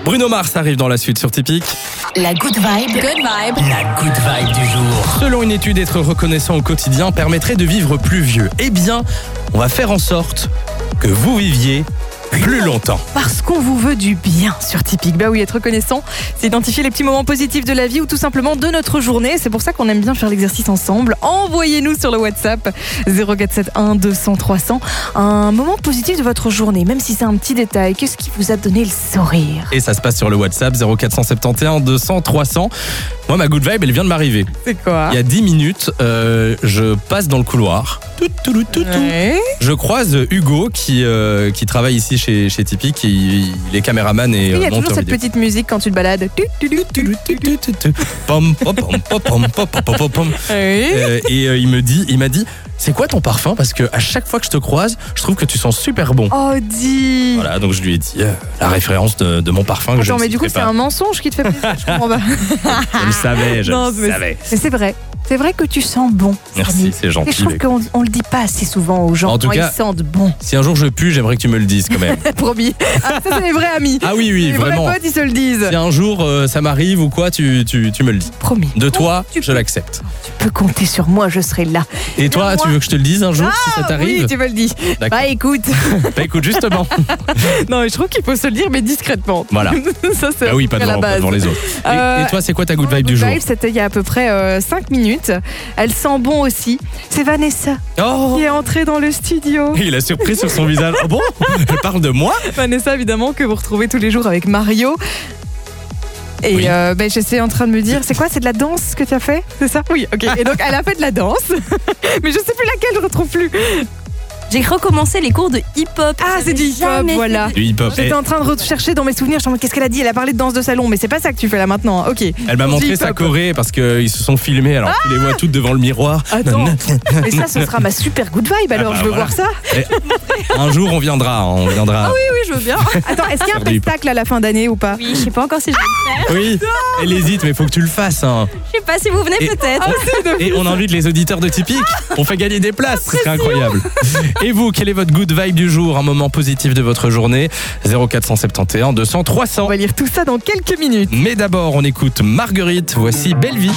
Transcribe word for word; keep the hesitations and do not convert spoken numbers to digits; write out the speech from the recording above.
Bruno Mars arrive dans la suite sur Typique. La good vibe. Good vibe. La good vibe du jour. Selon une étude, être reconnaissant au quotidien permettrait de vivre plus vieux. Eh bien, on va faire en sorte que vous viviez plus longtemps. Parce qu'on vous veut du bien sur Typique. Bah oui, être reconnaissant, c'est identifier les petits moments positifs de la vie ou tout simplement de notre journée. C'est pour ça qu'on aime bien faire l'exercice ensemble. Envoyez-nous sur le WhatsApp zéro quatre sept un deux cents trois cents un moment positif de votre journée, même si c'est un petit détail. Qu'est-ce qui vous a donné le sourire? Et ça se passe sur le WhatsApp zéro quatre sept un deux cents trois cents. Moi, ma good vibe, elle vient de m'arriver. C'est quoi? Il y a dix minutes, euh, je passe dans le couloir. Tout, tout, tout, tout, tout. Ouais. Je croise Hugo qui, euh, qui travaille ici chez, chez Typique. Il, il est caméraman et Oui, il y a monteur toujours cette vidéo. petite musique quand tu te balades. Pom, pom, pom, pom, pom, pom, pom, pom, pom. Oui. Euh, et euh, il me dit, il m'a dit, c'est quoi ton parfum? Parce que à chaque fois que je te croise, je trouve que tu sens super bon. Oh, dis. Voilà, donc je lui ai dit euh, la référence de, de mon parfum que je Attends, ne mais du coup, citerai c'est pas. un mensonge qui te fait plaisir. Je comprends pas. Je le savais, je Non, le mais savais. Mais c'est vrai. C'est vrai que tu sens bon. Merci, Samy. c'est gentil. Et je trouve mais- qu'on on le dit pas assez souvent aux gens En tout quand cas- ils sentent bon. Si un jour je pue, j'aimerais que tu me le dises quand même. Promis. Ah, ça, c'est les vrais amis. Ah oui, oui, les vraiment. vrais potes, ils se le disent. Si un jour euh, ça m'arrive ou quoi, tu, tu, tu me le dis. Promis. De toi, tu je peux- l'accepte. Tu peux compter sur moi, je serai là. Et toi, moi- tu veux que je te le dise un jour si ça Ah, t'arrive? oui, tu me le dis. D'accord. Bah écoute. Bah écoute, justement. Non, mais je trouve qu'il faut se le dire, mais discrètement. Voilà. Ça, c'est Bah oui, pas à la devant, pas base. devant les autres. Et, Euh, et toi, c'est quoi ta good Mon vibe du good jour? vibe, c'était il y a à peu près cinq minutes. Elle sent bon aussi. C'est Vanessa Oh, qui est entrée dans le studio. il a surpris sur son visage. Oh bon? Elle parle de moi? Vanessa, évidemment, que vous retrouvez tous les jours avec Mario. Et Oui. euh, ben, j'étais en train de me dire, c'est quoi, c'est de la danse que tu as fait? C'est ça? Oui, ok. Et donc, elle a fait de la danse, mais je sais plus laquelle, je retrouve plus. J'ai recommencé les cours de hip-hop. Ah, c'est du hip-hop, Jamais fait voilà. Du hip-hop. J'étais en train de rechercher dans mes souvenirs, je me dis, qu'est-ce qu'elle a dit? Elle a parlé de danse de salon, mais c'est pas ça que tu fais là maintenant. Ok. Elle m'a Du montré hip-hop. sa choré parce qu'ils se sont filmés. Alors tu les vois toutes devant le miroir. Attends, mais ça, ce sera ma super good vibe, alors bah je veux voilà. voir ça. Et un jour, on viendra. On viendra. Oui, oui, je veux bien. Attends, est-ce qu'il y a un Faire du hip-hop. spectacle à la fin d'année ou pas? Oui, je sais pas encore si je vais le faire. Oui, elle hésite, mais il faut que tu le fasses. hein. Je sais pas si vous venez Et- peut-être. Et on invite les auditeurs de Typique. On fait gagner des places, ce serait incroyable. Et vous, quel est votre good vibe du jour? Un moment positif de votre journée? zéro quatre sept un deux cents trois cents. On va lire tout ça dans quelques minutes. Mais d'abord, on écoute Marguerite. Voici Belle Vie.